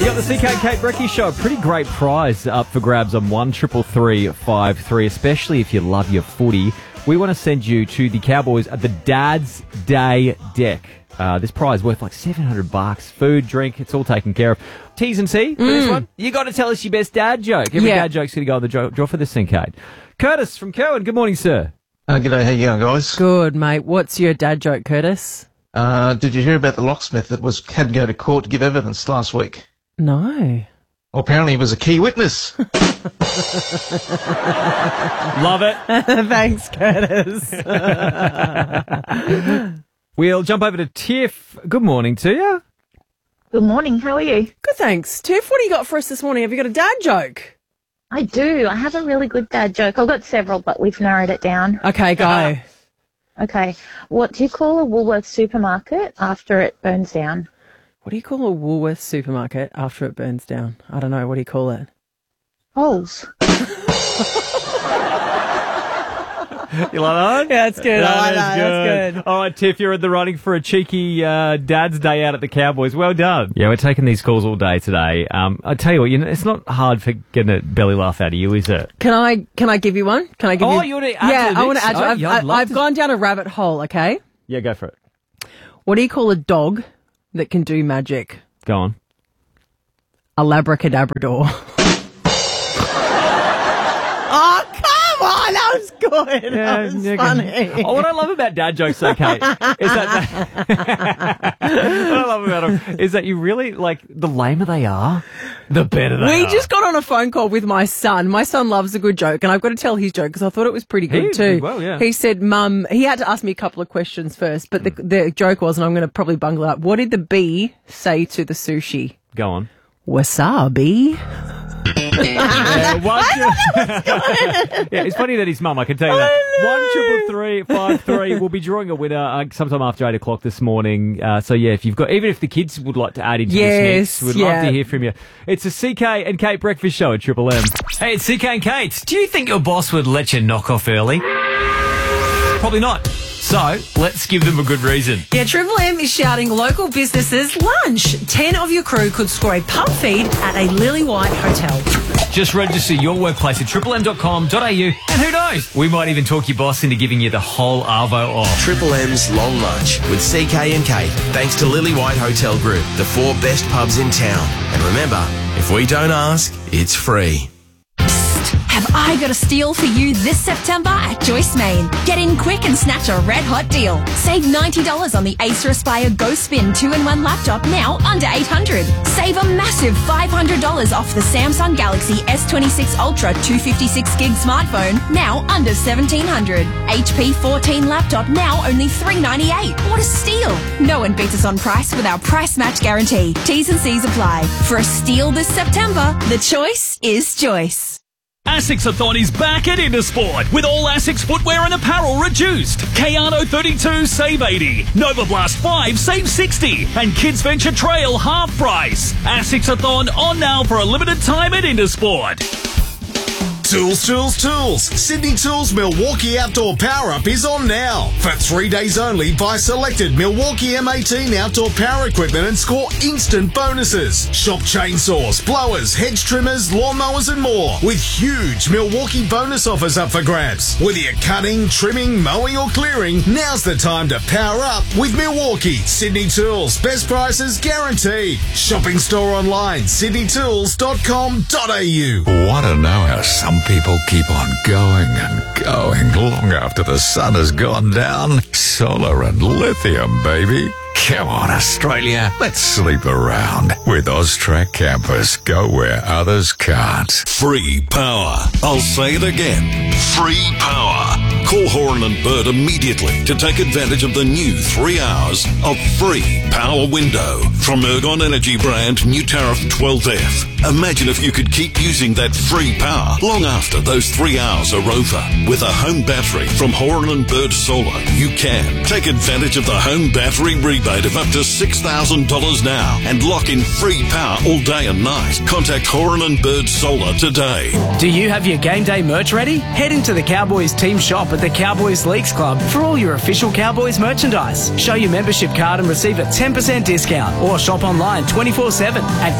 You got the CK and Kate Brecky Show. A pretty great prize up for grabs on 133353, especially if you love your footy. We want to send you to the Cowboys at the Dad's Day deck. This prize worth like $700. Food, drink, it's all taken care of. T's and C for this one. You got to tell us your best dad joke. Every dad joke's going to go on the draw for this thing, Kate. Curtis from Kerwin. Good morning, sir. G'day, how you going, guys? Good, mate. What's your dad joke, Curtis? Did you hear about the locksmith that had to go to court to give evidence last week? No. Well, apparently he was a key witness. Love it. Thanks, Curtis. We'll jump over to Tiff. Good morning to you. Good morning, how are you? Good, thanks. Tiff, what do you got for us this morning? Have you got a dad joke? I do. I have a really good dad joke. I've got several, but we've narrowed it down. Okay, go. Okay. What do you call a Woolworths supermarket after it burns down? What do you call a Woolworths supermarket after it burns down? I don't know. What do you call it? Holes. You like that? Yeah, that's good. I like that. That's good. All right, Tiff, you're in the running for a cheeky Dad's Day out at the Cowboys. Well done. Yeah, we're taking these calls all day today. I tell you what, it's not hard for getting a belly laugh out of you, is it? Can I give you one? Can I give you? Oh, you want to add to the mix? I want to add. I've gone down a rabbit hole. Okay. Yeah, go for it. What do you call a dog that can do magic? Go on. A labracadabrador. Oh, come on! That was good. Yeah, that was funny. Oh, what I love about dad jokes, though, Kate, is that what I love about them is that you really, like, the lamer they are, the better they are. We just got on a phone call with my son. My son loves a good joke, and I've got to tell his joke because I thought it was pretty good too. Well, yeah. He said, Mum, he had to ask me a couple of questions first, but the joke was, and I'm going to probably bungle it up, what did the bee say to the sushi? Go on. Wasabi. It's funny that his mum, I can tell you that. 133353. We'll be drawing a winner sometime after 8 o'clock this morning. So yeah, if you've got, even if the kids would like to add into this mix, we'd love to hear from you. It's a CK and Kate breakfast show at Triple M. Hey, it's CK and Kate. Do you think your boss would let you knock off early? Probably not. So, let's give them a good reason. Yeah, Triple M is shouting local businesses lunch. 10 of your crew could score a pub feed at a Lily White hotel. Just register your workplace at triplem.com.au and who knows, we might even talk your boss into giving you the whole Arvo off. Triple M's Long Lunch with CK and Kate, thanks to Lily White Hotel Group, the 4 best pubs in town. And remember, if we don't ask, it's free. Have I got a steal for you this September at Joyce Main? Get in quick and snatch a red hot deal. Save $90 on the Acer Aspire Go Spin 2-in-1 laptop, now under $800. Save a massive $500 off the Samsung Galaxy S26 Ultra 256GB smartphone, now under $1,700. HP 14 laptop, now only $398. What a steal! No one beats us on price with our price match guarantee. T's and C's apply. For a steal this September, the choice is Joyce. ASICS-a-thon is back at Intersport with all ASICS footwear and apparel reduced. Kayano 32 save 80, Nova Blast 5 save 60, and Kids Venture Trail half price. ASICS-a-thon on now for a limited time at Intersport. Tools, Tools, Tools. Sydney Tools Milwaukee Outdoor Power-Up is on now. For 3 days only, buy selected Milwaukee M18 outdoor power equipment and score instant bonuses. Shop chainsaws, blowers, hedge trimmers, lawnmowers and more with huge Milwaukee bonus offers up for grabs. Whether you're cutting, trimming, mowing or clearing, now's the time to power up with Milwaukee. Sydney Tools. Best prices guaranteed. Shopping store online, sydneytools.com.au. Want to know how some people keep on going and going long after the sun has gone down? Solar and lithium, baby. Come on, Australia. Let's sleep around. With Austrac Campus, go where others can't. Free power. I'll say it again. Free power. Call Horan and Bird immediately to take advantage of the new 3 hours of free power window. From Ergon Energy brand, new tariff 12F. Imagine if you could keep using that free power long after those 3 hours are over. With a home battery from Horan and Bird Solar, you can take advantage of the home battery rebate of up to $6,000 now and lock in free power all day and night. Contact Horan and Bird Solar today. Do you have your game day merch ready? Head into the Cowboys team shop at the Cowboys Leagues Club for all your official Cowboys merchandise. Show your membership card and receive a 10% discount, or shop online 24/7 at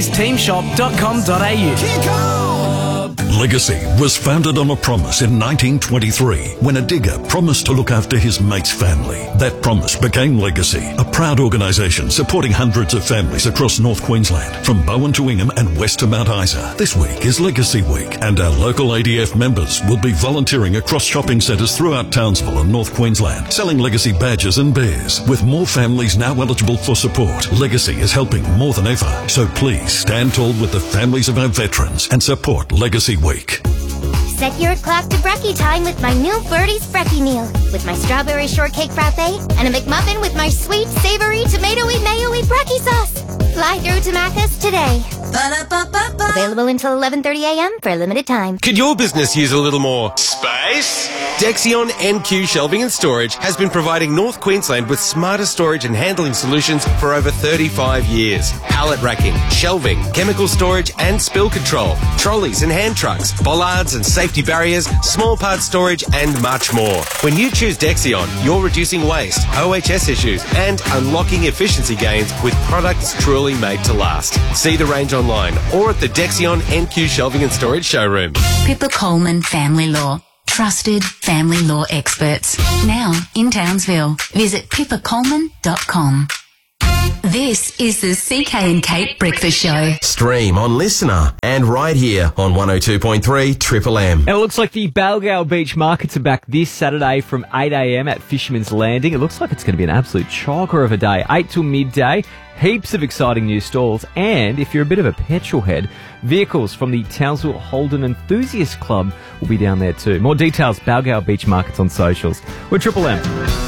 cowboysteamshop.com.au. Legacy was founded on a promise in 1923 when a digger promised to look after his mate's family. That promise became Legacy, a proud organisation supporting hundreds of families across North Queensland, from Bowen to Ingham and west to Mount Isa. This week is Legacy Week, and our local ADF members will be volunteering across shopping centres throughout Townsville and North Queensland, selling Legacy badges and bears. With more families now eligible for support, Legacy is helping more than ever. So please stand tall with the families of our veterans and support Legacy Week. Set your clock to brekkie time with my new Birdie's Brekkie meal, with my strawberry shortcake frappe and a McMuffin with my sweet, savoury, tomatoey, mayo-y brekkie sauce. Fly through to Mathis today. Ba-da-ba-ba-ba. Available until 11:30 a.m. for a limited time. Could your business use a little more space? Dexion NQ Shelving and Storage has been providing North Queensland with smarter storage and handling solutions for over 35 years. Pallet racking, shelving, chemical storage and spill control, trolleys and hand trucks, bollards and safety barriers, small part storage and much more. When you choose Dexion, you're reducing waste, OHS issues and unlocking efficiency gains with products truly made to last. See the range online or at the Dexion NQ Shelving and Storage showroom. Pippa Coleman Family Law. Trusted family law experts. Now in Townsville. Visit pippacoleman.com. This is the CK and Kate Breakfast Show. Stream on Listener and right here on 102.3 Triple M. And it looks like the Balgowlah Beach markets are back this Saturday from 8 a.m. at Fisherman's Landing. It looks like it's going to be an absolute chocker of a day, 8 till midday. Heaps of exciting new stalls, and if you're a bit of a petrol head, vehicles from the Townsville Holden Enthusiast Club will be down there too. More details, Balgowlah Beach Markets on socials. We're Triple M.